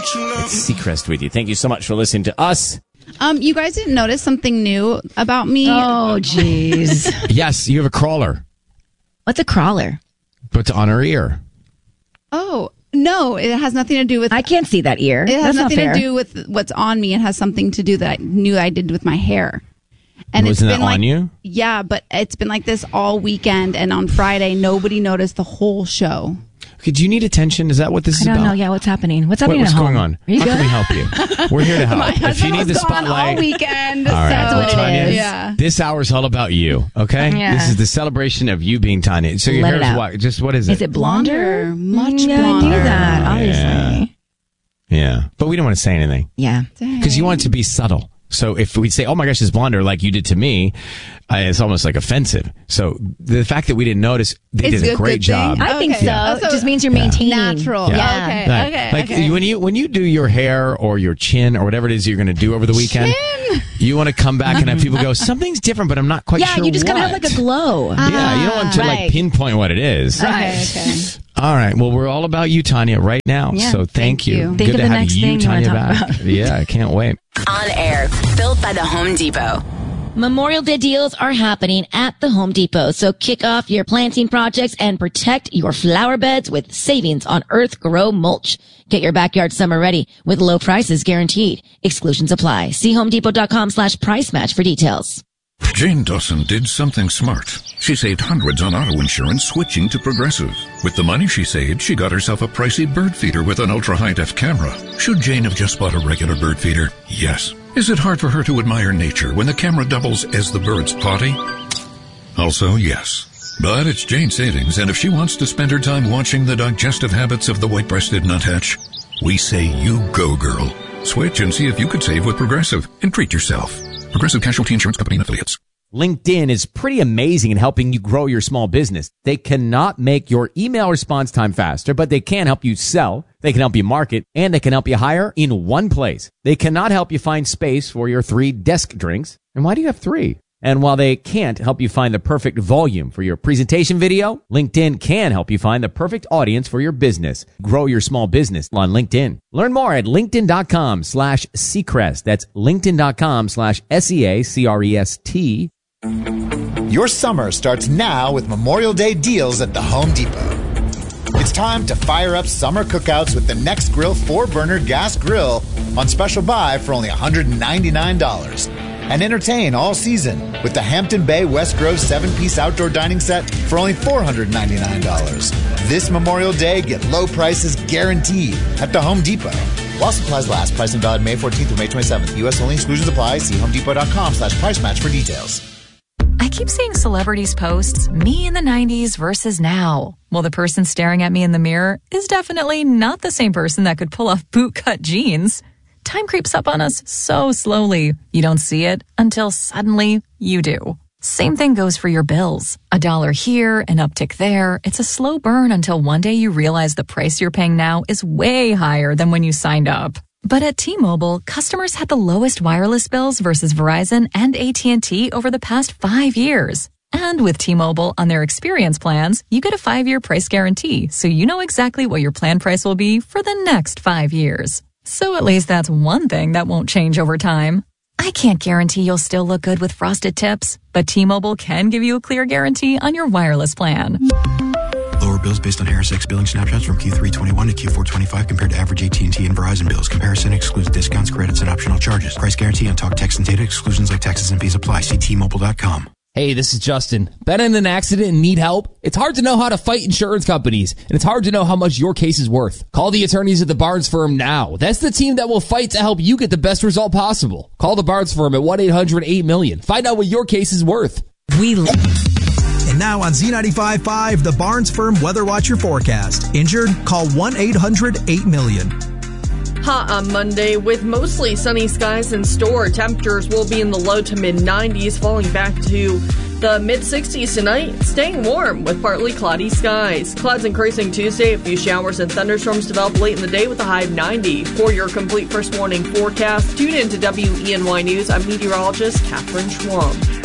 It's Seacrest with you. Thank you so much for listening to us. You guys didn't notice something new about me? Oh, jeez. Yes, you have a crawler. What's a crawler? Put on her ear. Oh, no, it has nothing to do with... I can't see that ear. It has That's nothing not fair. to do with what's on me. It has something to do that I knew I did with my hair. And Wasn't it's been that on you? Yeah, but it's been like this all weekend, and on Friday, nobody noticed the whole show. Okay, do you need attention? Is that what this is I about? don't know. Yeah, what's happening? What's happening What's at home? going on? Are you How good? can we help you? We're here to help. My If you husband need was the gone spotlight, all weekend. all right, That's what it Tanya, is. Yeah. This hour is all about you. Okay, Yeah. This is the celebration of you being Tanya. So your Let it hair is out. what? Just what is it? Is it blonder? Much Yeah, I blonder. knew that, obviously. Yeah. Yeah, but we don't want to say anything Yeah. because you want it to be subtle. So if we say, "Oh my gosh, it's blonder," like you did to me, it's almost like offensive. So the fact that we didn't notice, they It's did a good great thing. job. I think Okay. so. Yeah. It just means you're maintaining. Natural. Yeah. Okay. Right. Okay. Like okay. when you do your hair or your chin or whatever it is you're going to do over the weekend, you want to come back and have people go, something's different, but I'm not quite Yeah, sure you just gotta have what." like a glow. Yeah, you don't want to like Right. pinpoint what it is. Okay. Okay. All right. Well, we're all about you, Tanya, right now. Yeah. So thank you. you. Think Good of to the have next you, thing you wanna Tanya, talk back. Yeah, I can't wait. On air, built by the Home Depot. Memorial Day deals are happening at the Home Depot, so kick off your planting projects and protect your flower beds with savings on Earth Grow mulch. Get your backyard summer ready with low prices guaranteed. Exclusions apply. See homedepot.com/price match for details. Jane Dawson did something smart. She saved hundreds on auto insurance switching to Progressive. With the money she saved, she got herself a pricey bird feeder with an ultra-high-def camera. Should Jane have just bought a regular bird feeder? Yes. Is it hard for her to admire nature when the camera doubles as the bird's potty? Also, yes. But it's Jane's savings, and if she wants to spend her time watching the digestive habits of the white-breasted nuthatch, we say you go, girl. Switch and see if you could save with Progressive and treat yourself. Progressive Casualty Insurance Company and Affiliates. LinkedIn is pretty amazing in helping you grow your small business. They cannot make your email response time faster, but they can help you sell, they can help you market, and they can help you hire in one place. They cannot help you find space for your 3 desk drinks. And why do you have 3? And while they can't help you find the perfect volume for your presentation video, LinkedIn can help you find the perfect audience for your business. Grow your small business on LinkedIn. Learn more at linkedin.com/Seacrest. That's linkedin.com/SEACREST. Your summer starts now with Memorial Day deals at the Home Depot. It's time to fire up summer cookouts with the Next Grill 4-burner gas grill on special buy for only $199. And entertain all season with the Hampton Bay West Grove 7-piece outdoor dining set for only $499. This Memorial Day, get low prices guaranteed at the Home Depot. While supplies last, pricing valid May 14th through May 27th. U.S. only, exclusions apply. See homedepot.com/price match for details. I keep seeing celebrities posts, me in the 90s versus now. Well, the person staring at me in the mirror is definitely not the same person that could pull off bootcut jeans. Time creeps up on us so slowly. You don't see it until suddenly you do. Same thing goes for your bills. $1 here, an uptick there. It's a slow burn until one day you realize the price you're paying now is way higher than when you signed up. But at T-Mobile, customers had the lowest wireless bills versus Verizon and AT&T over the past 5 years. And with T-Mobile on their experience plans, you get a 5-year price guarantee, so you know exactly what your plan price will be for the next 5 years. So at least that's one thing that won't change over time. I can't guarantee you'll still look good with frosted tips, but T-Mobile can give you a clear guarantee on your wireless plan. Lower bills based on Harris X billing snapshots from Q3 21 to Q4 25 compared to average AT&T and Verizon bills. Comparison excludes discounts, credits, and optional charges. Price guarantee on talk, text, and data. Exclusions like taxes and fees apply. See T-Mobile.com. Hey, this is Justin. Been in an accident and need help? It's hard to know how to fight insurance companies, and it's hard to know how much your case is worth. Call the attorneys at the Barnes Firm now. That's the team that will fight to help you get the best result possible. Call the Barnes Firm at 1-800-8-million. Find out what your case is worth. And now on Z95.5, the Barnes Firm Weather Watcher forecast. Injured? Call 1-800-8-million. Hot on Monday with mostly sunny skies in store. Temperatures will be in the low to mid-90s, falling back to the mid-60s tonight, staying warm with partly cloudy skies. Clouds increasing Tuesday. A few showers and thunderstorms develop late in the day with a high of 90. For your complete first warning forecast, tune in to WENY News. I'm meteorologist Catherine Schwab.